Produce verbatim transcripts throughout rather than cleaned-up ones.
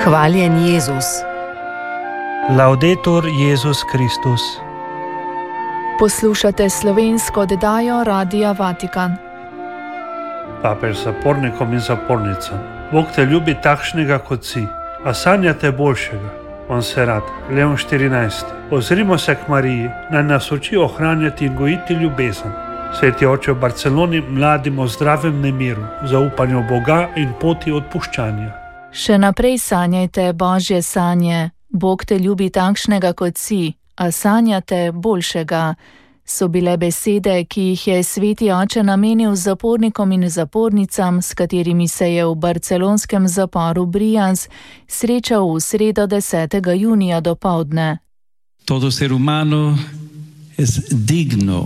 Hvaljen Jezus. Laudetur Jezus Kristus. Poslušate slovensko oddajo Radia Vatikan. Papež zapornikom in zapornicam. Bog te ljubi takšnega, kot si, a sanjate boljšega. Monserrat, Leon štirinajsti. Ozrimo se k Mariji, naj nas uči ohranjati in gojiti ljubezen. Sveti oče v Barceloni mladim o zdravem nemiru, zaupanju v Boga in poti odpuščanja. Še naprej sanjajte Božje sanje. Bog te ljubi takšnega, kot si, a sanjate boljšega. So bile besede, ki jih je sveti oče namenil zapornikom in zapornicam, s katerimi se je v barcelonskem zaporu Brians srečal v sredo desetega junija dopoldne. Todo ser humano es digno.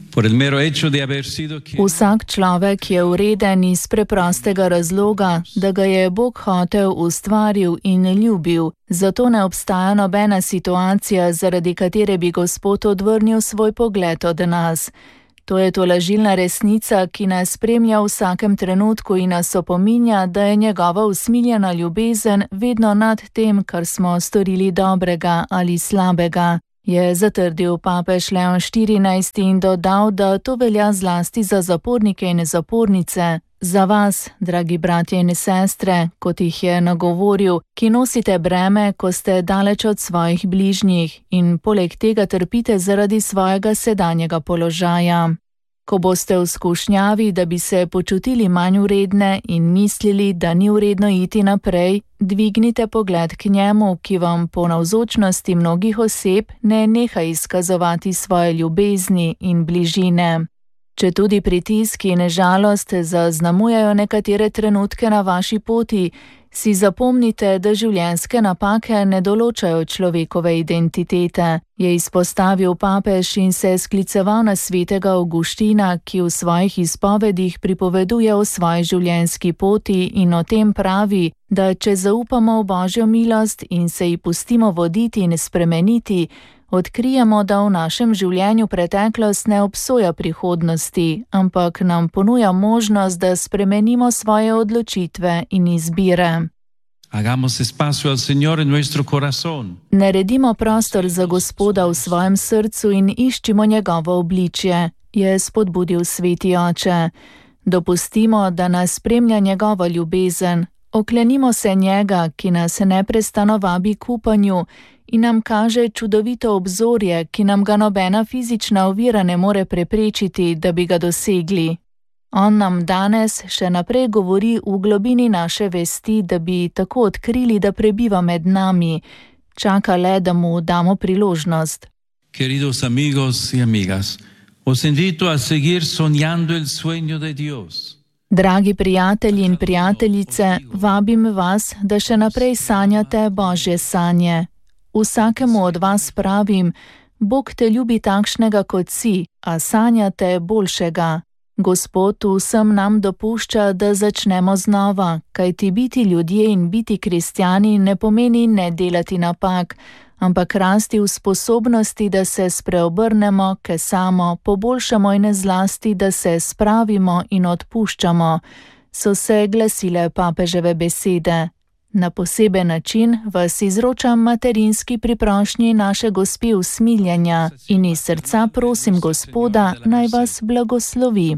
Vsak človek je vreden iz preprostega razloga, da ga je Bog hotel, ustvaril in ljubil, zato ne obstaja nobena situacija, zaradi katere bi Gospod odvrnil svoj pogled od nas. To je tolažilna resnica, ki nas spremlja v vsakem trenutku in nas opominja, da je njegova usmiljena ljubezen vedno nad tem, kar smo storili dobrega ali slabega. Je zatrdil papež Leon štirinajsti in dodal, da to velja zlasti za zapornike in zapornice, za vas, dragi bratje in sestre, kot jih je nagovoril, ki nosite breme, ko ste daleč od svojih bližnjih in poleg tega trpite zaradi svojega sedanjega položaja. Ko boste v skušnjavi, da bi se počutili manj vredne in mislili, da ni vredno iti naprej, dvignite pogled k njemu, ki vam po navzočnosti mnogih oseb ne neha izkazovati svoje ljubezni in bližine. Četudi pritisk in žalost zaznamujejo nekatere trenutke na vaši poti, si zapomnite, da življenjske napake ne določajo človekove identitete, je izpostavil papež in se skliceval na svetega Avguština, ki v svojih izpovedih pripoveduje o svoji življenjski poti in o tem pravi, da če zaupamo v Božjo milost in se ji pustimo voditi in spremeniti, odkrijemo, da v našem življenju preteklost ne obsoja prihodnosti, ampak nam ponuja možnost, da spremenimo svoje odločitve in izbire. Hagamos espacio al Señor en nuestro corazón. Naredimo prostor za Gospoda v svojem srcu in iščimo njegovo obličje, je spodbudil sveti oče. Dopustimo, da nas spremlja njegova ljubezen. Oklenimo se njega, ki nas neprestano vabi k upanju in nam kaže čudovito obzorje, ki nam ga nobena fizična ovira ne more preprečiti, da bi ga dosegli. On nam danes še naprej govori v globini naše vesti, da bi tako odkrili, da prebiva med nami. Čaka le, da mu damo priložnost. Queridos amigos y amigas, os invito a seguir soñando el sueño de Dios. Dragi prijatelji in prijateljice, vabim vas, da še naprej sanjate Božje sanje. Vsakemu od vas pravim, Bog te ljubi takšnega, kot si, a sanjate boljšega. Gospod vsem nam dopušča, da začnemo znova, kajti biti ljudje in biti kristjani ne pomeni ne delati napak, ampak rasti v sposobnosti, da se spreobrnemo, kesamo, poboljšamo in zlasti, da se spravimo in odpuščamo, so se glasile papeževe besede. Na poseben način vas izročam materinski priprošnji naše Gospe usmiljenja in iz srca prosim Gospoda, naj vas blagoslovi.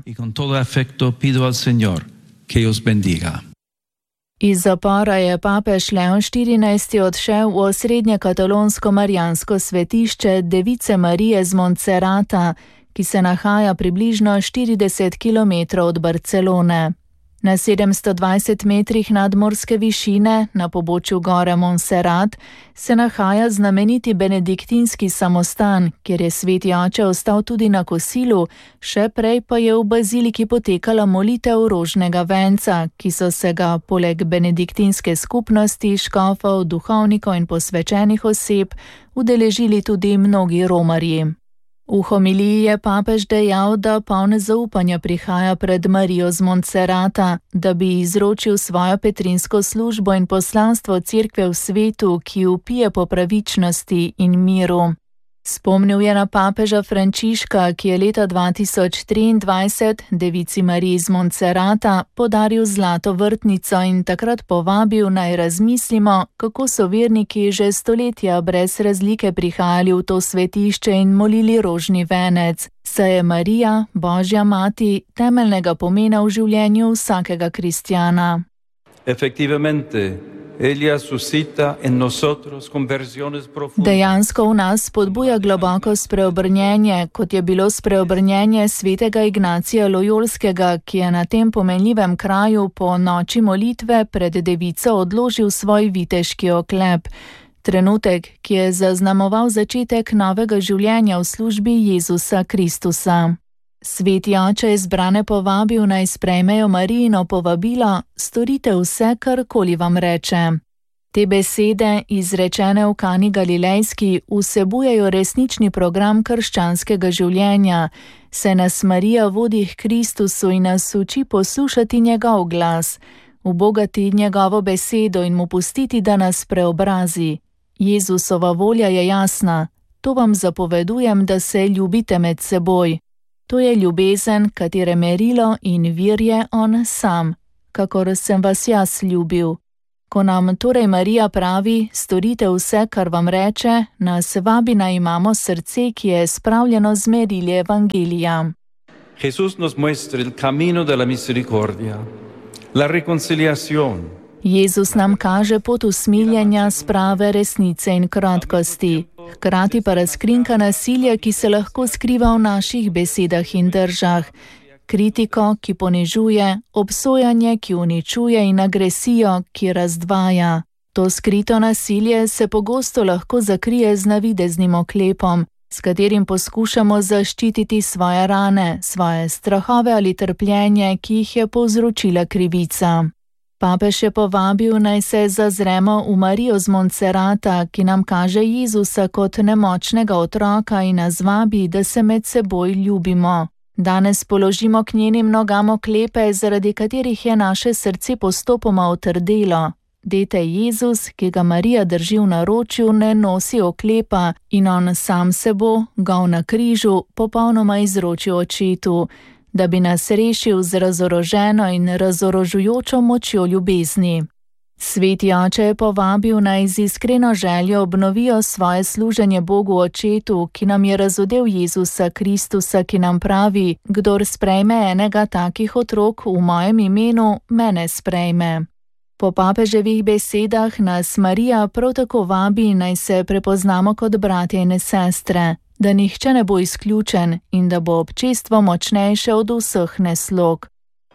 Iz zapora je papež Leon štirinajsti odšel v osrednje katalonsko marijansko svetišče Device Marije z Monserrata, ki se nahaja približno štirideset kilometrov od Barcelone. Na sedemsto dvajset metrih nadmorske višine, na pobočju gore Monserrat, se nahaja znameniti benediktinski samostan, kjer je sveti oče ostal tudi na kosilu, še prej pa je v baziliki potekala molitev rožnega venca, ki so se ga poleg benediktinske skupnosti, škofov, duhovnikov in posvečenih oseb udeležili tudi mnogi romarji. V homiliji je papež dejal, da poln zaupanja prihaja pred Marijo z Monserrata, da bi izročil svojo petrinsko službo in poslanstvo cerkve v svetu, ki vpije po pravičnosti in miru. Spomnil je na papeža Frančiška, ki je leta dva tisoč triindvajset devici Mariji iz Montserrata podaril zlato vrtnico in takrat povabil naj razmislimo, kako so verniki že stoletja brez razlike prihajali v to svetišče in molili rožni venec, saj je Marija, Božja mati, temeljnega pomena v življenju vsakega kristjana. Efectivamente, ella suscita en nosotros conversiones profundas. Dejansko v nas spodbuja globoko spreobrnjenje, kot je bilo spreobrnjenje svetega Ignacija Lojolskega, ki je na tem pomenljivem kraju po noči molitve pred devico odložil svoj viteški oklep. Trenutek, ki je zaznamoval začetek novega življenja v službi Jezusa Kristusa. Sveti oče je zbrane povabil naj sprejmejo Marijino povabilo, storite vse, karkoli vam reče. Te besede, izrečene v Kani Galilejski, vsebujejo resnični program krščanskega življenja, saj nas Marija vodi k Kristusu in nas uči poslušati njegov glas, ubogati njegovo besedo in mu pustiti, da nas preobrazi. Jezusova volja je jasna, to vam zapovedujem, da se ljubite med seboj. To je ljubezen, katere merilo in vir je on sam, kakor sem vas jaz ljubil. Ko nam torej Marija pravi, storite vse, kar vam reče, nas vabi naj imamo srce, ki je spravljeno z merili evangelija. Jesús nos muestra el camino de la misericordia, la reconciliación. Jezus nam kaže pot usmiljenja, sprave, resnice in krotkosti. Hkrati pa razkrinka nasilje, ki se lahko skriva v naših besedah in držah. Kritiko, ki ponižuje, obsojanje, ki uničuje in agresijo, ki razdvaja. To skrito nasilje se pogosto lahko zakrije z navideznim oklepom, s katerim poskušamo zaščititi svoje rane, svoje strahove ali trpljenje, ki jih je povzročila krivica. Papež je povabil naj se zazremo v Marijo z Montserrata, ki nam kaže Jezusa kot nemočnega otroka in nas vabi, da se med seboj ljubimo. Danes položimo k njenim nogam oklepe, zaradi katerih je naše srce postopoma otrdelo. Dete Jezus, ki ga Marija drži v naročju, ne nosi oklepa in on sam se bo, gol na križu, popolnoma izročil očetu, da bi nas rešil z razoroženo in razorožujočo močjo ljubezni. Sveti oče je povabil naj z iskreno željo obnovijo svoje služenje Bogu Očetu, ki nam je razodel Jezusa Kristusa, ki nam pravi, kdor sprejme enega takih otrok v mojem imenu, mene sprejme. Po papeževih besedah nas Marija prav tako vabi naj se prepoznamo kot bratje in sestre, da nihče ne bo izključen in da bo občestvo močnejše od vseh neslog.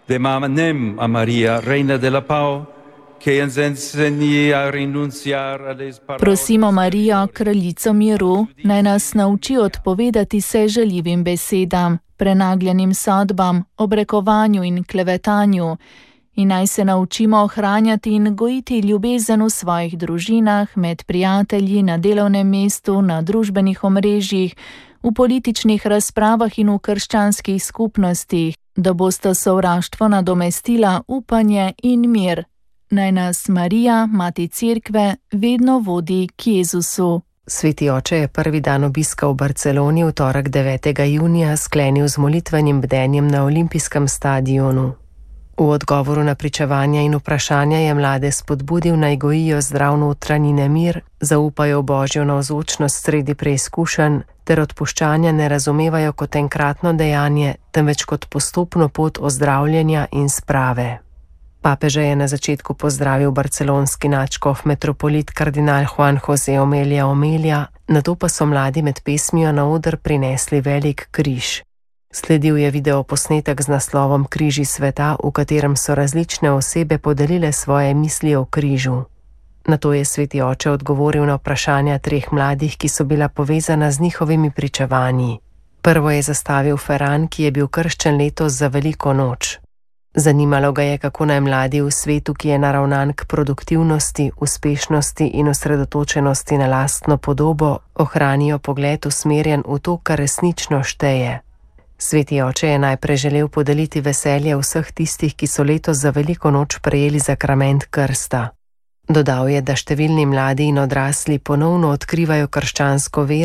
Demanem a Maria, reina de la pau, que ens enseñe a renunciar a les palabras. Prosimo Marijo, kraljico miru, naj nas nauči odpovedati se žaljivim besedam, prenagljenim sodbam, obrekovanju in klevetanju, in naj se naučimo ohranjati in gojiti ljubezen v svojih družinah, med prijatelji, na delovnem mestu, na družbenih omrežjih, v političnih razpravah in v krščanskih skupnostih, da bosta sovraštvo nadomestila upanje in mir. Naj nas Marija, mati Cerkve, vedno vodi k Jezusu. Sveti oče je prvi dan obiska v Barceloni v torek devetega junija sklenil z molitvenim bdenjem na olimpijskem stadionu. V odgovoru na pričevanja in vprašanja je mlade spodbudil naj gojijo zdrav notranji nemir, zaupajo v Božjo navzočnost sredi preizkušenj ter odpuščanja ne razumevajo kot enkratno dejanje, temveč kot postopno pot ozdravljenja in sprave. Papeža je na začetku pozdravil barcelonski nadškof metropolit kardinal Juan José Omelia Omelia, nato pa so mladi med pesmijo na oder prinesli velik križ. Sledil je videoposnetek z naslovom Križi sveta, v katerem so različne osebe podelile svoje misli o križu. Nato je sveti oče odgovoril na vprašanja treh mladih, ki so bila povezana z njihovimi pričevanji. Prvo je zastavil Ferran, ki je bil krščen letos za veliko noč. Zanimalo ga je, kako naj mladi v svetu, ki je naravnan k produktivnosti, uspešnosti in osredotočenosti na lastno podobo, ohranijo pogled usmerjen v to, kar resnično šteje. Sveti oče je najprej želel podeliti veselje vseh tistih, ki so letos za veliko noč prejeli sakrament krsta. Dodal je, da številni mladi in odrasli ponovno odkrivajo krščansko vero,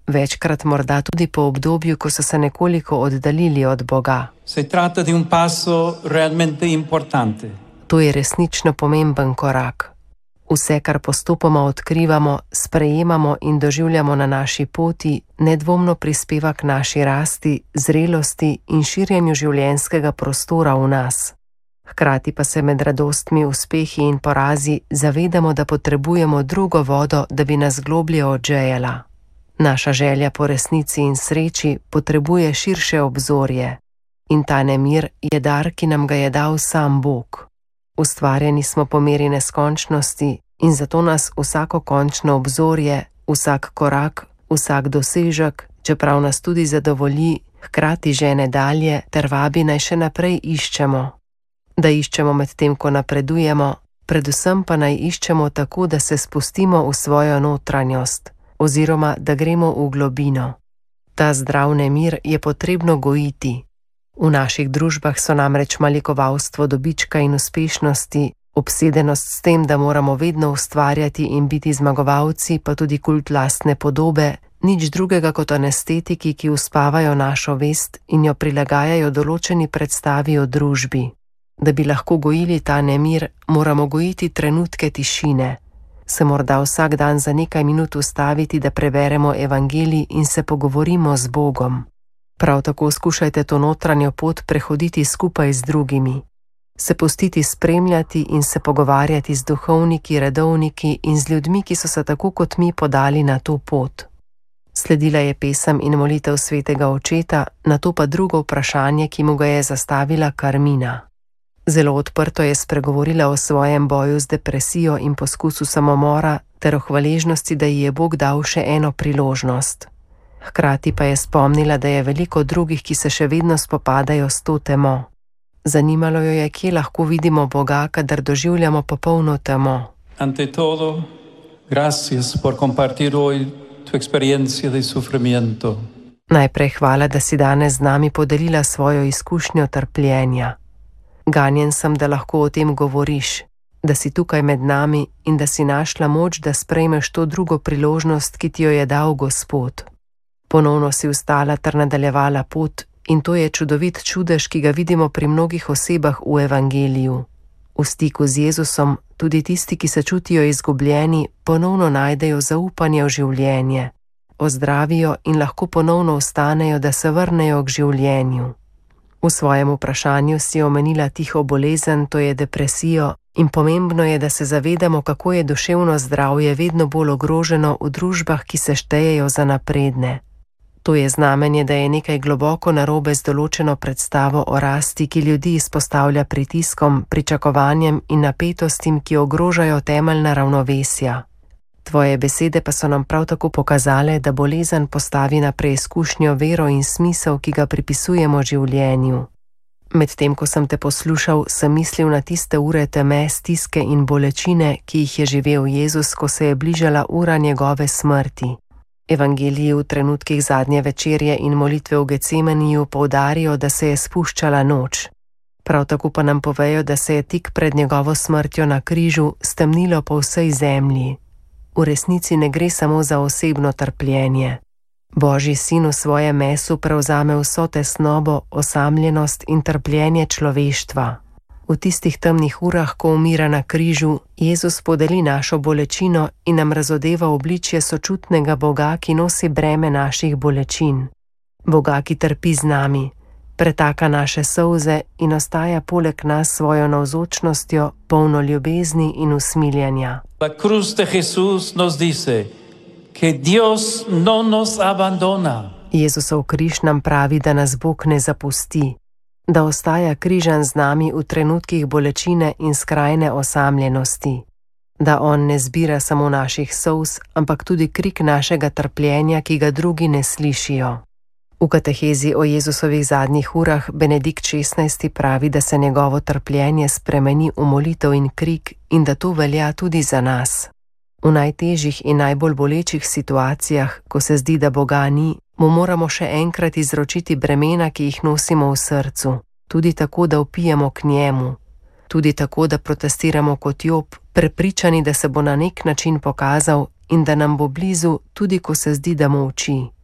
večkrat morda tudi po obdobju, ko so se nekoliko oddaljili od Boga. Se tratta di un passo realmente importante. To je resnično pomemben korak. Vse, kar postopoma odkrivamo, sprejemamo in doživljamo na naši poti, nedvomno prispeva k naši rasti, zrelosti in širjenju življenjskega prostora v nas. Hkrati pa se med radostmi, uspehi in porazi zavedamo, da potrebujemo drugo vodo, da bi nas globlje odžejala. Naša želja po resnici in sreči potrebuje širše obzorje. In ta nemir je dar, ki nam ga je dal sam Bog. Ustvarjeni smo po meri neskončnosti in zato nas vsako končno obzorje, vsak korak, vsak dosežek, čeprav nas tudi zadovolji, hkrati žene dalje ter vabi naj še naprej iščemo. Da iščemo med tem, ko napredujemo, predvsem pa naj iščemo tako, da se spustimo v svojo notranjost, oziroma da gremo v globino. Ta zdrav nemir je potrebno gojiti. V naših družbah so namreč malikovalstvo dobička in uspešnosti, obsedenost s tem, da moramo vedno ustvarjati in biti zmagovalci, pa tudi kult lastne podobe, nič drugega kot anestetiki, ki uspavajo našo vest in jo prilagajajo določeni predstavi o družbi. Da bi lahko gojili ta nemir, moramo gojiti trenutke tišine. Se morda vsak dan za nekaj minut ustaviti, da preberemo evangelij in se pogovorimo z Bogom. Prav tako skušajte to notranjo pot prehoditi skupaj z drugimi. Se pustiti spremljati in se pogovarjati z duhovniki, redovniki in z ljudmi, ki so se tako kot mi podali na to pot. Sledila je pesem in molitev svetega očeta, nato pa drugo vprašanje, ki mu ga je zastavila Karmina. Zelo odprto je spregovorila o svojem boju z depresijo in poskusu samomora ter o hvaležnosti, da ji je Bog dal še eno priložnost. Hkrati pa je spomnila, da je veliko drugih, ki se še vedno spopadajo s to temo. Zanimalo jo je, kje lahko vidimo Boga, kadar doživljamo popolno temo. Ante todo, gracias por compartir hoy tu experiencia de sufrimiento. Najprej hvala, da si danes z nami podelila svojo izkušnjo trpljenja. Ganjen sem, da lahko o tem govoriš, da si tukaj med nami in da si našla moč, da sprejmeš to drugo priložnost, ki ti jo je dal Gospod. Ponovno si vstala ter nadaljevala pot in to je čudovit čudež, ki ga vidimo pri mnogih osebah v evangeliju. V stiku z Jezusom tudi tisti, ki se čutijo izgubljeni, ponovno najdejo zaupanje v življenje, ozdravijo in lahko ponovno vstanejo, da se vrnejo k življenju. V svojem vprašanju si omenila tiho bolezen, to je depresijo, in pomembno je, da se zavedamo, kako je duševno zdravje vedno bolj ogroženo v družbah, ki se štejejo za napredne. To je znamenje, da je nekaj globoko narobe z določeno predstavo o rasti, ki ljudi izpostavlja pritiskom, pričakovanjem in napetostim, ki ogrožajo temeljna ravnovesja. Tvoje besede pa so nam prav tako pokazale, da bolezen postavi na preizkušnjo vero in smisel, ki ga pripisujemo življenju. Medtem, ko sem te poslušal, sem mislil na tiste ure teme, stiske in bolečine, ki jih je živel Jezus, ko se je bližala ura njegove smrti. Evangeliji v trenutkih zadnje večerje in molitve v Gecemeniju poudarijo, da se je spuščala noč. Prav tako pa nam povejo, da se je tik pred njegovo smrtjo na križu stemnilo po vsej zemlji. V resnici ne gre samo za osebno trpljenje. Božji sin v svojem mesu prevzame vso tesnobo, osamljenost in trpljenje človeštva. V tistih temnih urah, ko umira na križu, Jezus podeli našo bolečino in nam razodeva obličje sočutnega Boga, ki nosi breme naših bolečin. Boga, ki trpi z nami, pretaka naše solze in ostaja poleg nas svojo navzočnostjo, polno ljubezni in usmiljenja. La cruz de Jesús nos dice que Dios no nos abandona. Jezusov križ nam pravi, da nas Bog ne zapusti, da ostaja križan z nami v trenutkih bolečine in skrajne osamljenosti, da on ne zbira samo naših solz, ampak tudi krik našega trpljenja, ki ga drugi ne slišijo. V katehezi o Jezusovih zadnjih urah Benedikt šestnajsti pravi, da se njegovo trpljenje spremeni v molitev in krik in da to velja tudi za nas. V najtežjih in najbolj bolečih situacijah, ko se zdi, da Boga ni, mu moramo še enkrat izročiti bremena, ki jih nosimo v srcu, tudi tako, da vpijemo k njemu, tudi tako, da protestiramo kot Job, prepričani, da se bo na nek način pokazal in da nam bo blizu, tudi ko se zdi, da molči.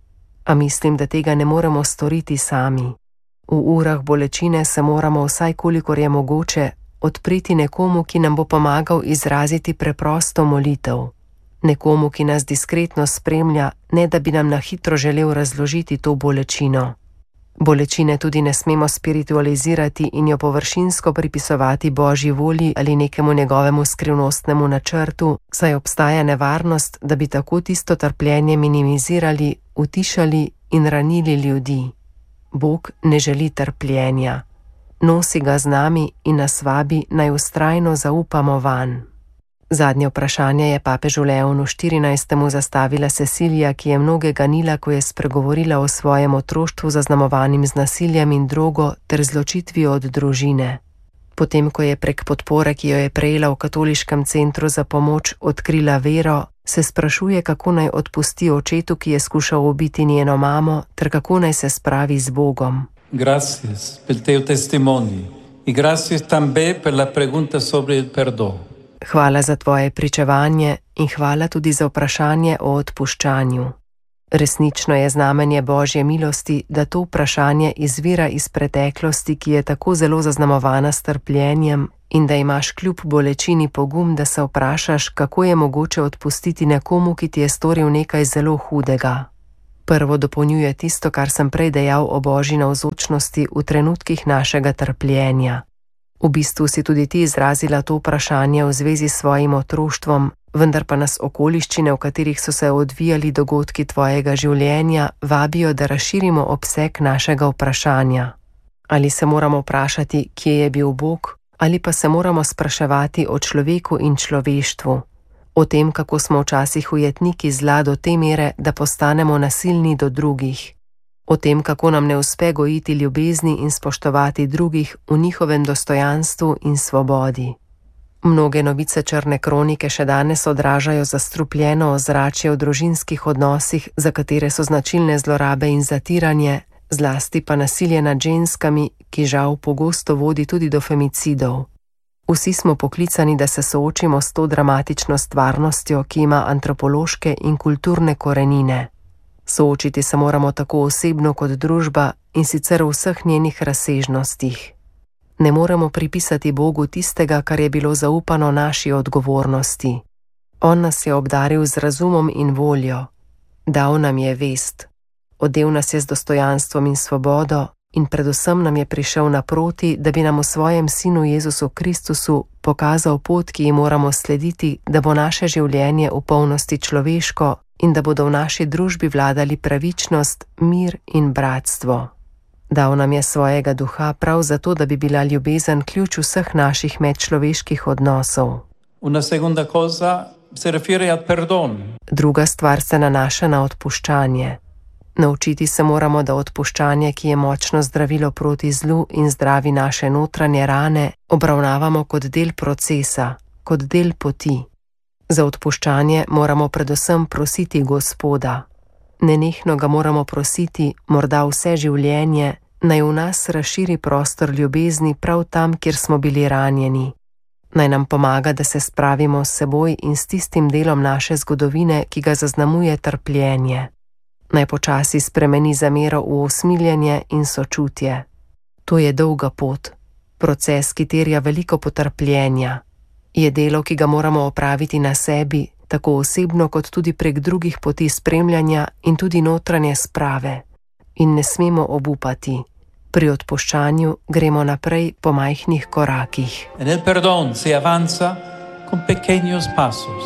A mislim, da tega ne moremo storiti sami. V urah bolečine se moramo vsaj kolikor je mogoče odpreti nekomu, ki nam bo pomagal izraziti preprosto molitev. Nekomu, ki nas diskretno spremlja, ne da bi nam na hitro želel razložiti to bolečino. Bolečine tudi ne smemo spiritualizirati in jo površinsko pripisovati Božji volji ali nekemu njegovemu skrivnostnemu načrtu, saj obstaja nevarnost, da bi tako tisto trpljenje minimizirali, utišali in ranili ljudi. Bog ne želi trpljenja. Nosi ga z nami in nas vabi, naj vztrajno zaupamo vanj. Zadnje vprašanje je papežu Leonu štirinajstemu zastavila Cecilija, ki je mnoge ganila, ko je spregovorila o svojem otroštvu zaznamovanim z nasiljem in drogo ter zločitvijo od družine. Potem, ko je prek podpore, ki jo je prejela v katoliškem centru za pomoč, odkrila vero, se sprašuje, kako naj odpusti očetu, ki je skušal ubiti njeno mamo, ter kako naj se spravi z Bogom. Gracias per teu testimoni in gracias también per la pregunta sobre el perdón. Hvala za tvoje pričevanje in hvala tudi za vprašanje o odpuščanju. Resnično je znamenje Božje milosti, da to vprašanje izvira iz preteklosti, ki je tako zelo zaznamovana s trpljenjem, in da imaš kljub bolečini pogum, da se vprašaš, kako je mogoče odpustiti nekomu, ki ti je storil nekaj zelo hudega. Prvo dopolnjuje tisto, kar sem prej dejal o Božji navzočnosti v trenutkih našega trpljenja. V bistvu si tudi ti izrazila to vprašanje v zvezi s svojim otroštvom, vendar pa nas okoliščine, v katerih so se odvijali dogodki tvojega življenja, vabijo, da razširimo obseg našega vprašanja. Ali se moramo vprašati, kje je bil Bog, ali pa se moramo spraševati o človeku in človeštvu, o tem, kako smo včasih ujetniki zla do te mere, da postanemo nasilni do drugih, o tem, kako nam ne uspe gojiti ljubezni in spoštovati drugih v njihovem dostojanstvu in svobodi. Mnoge novice črne kronike še danes odražajo zastrupljeno ozračje v družinskih odnosih, za katere so značilne zlorabe in zatiranje, zlasti pa nasilje nad ženskami, ki žal pogosto vodi tudi do femicidov. Vsi smo poklicani, da se soočimo s to dramatično stvarnostjo, ki ima antropološke in kulturne korenine. Soočiti se moramo tako osebno kot družba in sicer v vseh njenih razsežnostih. Ne moremo pripisati Bogu tistega, kar je bilo zaupano naši odgovornosti. On nas je obdaril z razumom in voljo. Dal nam je vest. Odel nas je z dostojanstvom in svobodo in predvsem nam je prišel naproti, da bi nam v svojem Sinu Jezusu Kristusu pokazal pot, ki ji moramo slediti, da bo naše življenje v polnosti človeško in da bodo v naši družbi vladali pravičnost, mir in bratstvo. Dal nam je svojega duha prav zato, da bi bila ljubezen ključ vseh naših medčloveških odnosov. Una segunda cosa se refiere al perdón. Druga stvar se nanaša na odpuščanje. Naučiti se moramo, da odpuščanje, ki je močno zdravilo proti zlu in zdravi naše notranje rane, obravnavamo kot del procesa, kot del poti. Za odpuščanje moramo predvsem prositi Gospoda. Nenehno ga moramo prositi, morda vse življenje, naj v nas razširi prostor ljubezni prav tam, kjer smo bili ranjeni. Naj nam pomaga, da se spravimo s seboj in s tistim delom naše zgodovine, ki ga zaznamuje trpljenje. Naj počasi spremeni zamero v usmiljenje in sočutje. To je dolga pot, proces, ki terja veliko potrpljenja. Je delo, ki ga moramo opraviti na sebi, tako osebno kot tudi prek drugih poti spremljanja in tudi notranje sprave. In ne smemo obupati. Pri odpuščanju gremo naprej po majhnih korakih. Nel perdón se avanza con pequeños pasos.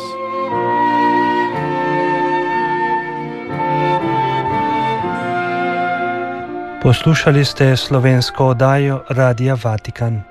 Poslušali ste slovensko oddajo Radia Vatikan.